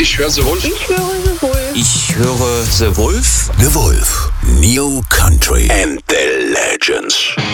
Ich höre The Wolf. Ich höre The Wolf. Ich höre The Wolf. The Wolf. New Country and the Legends.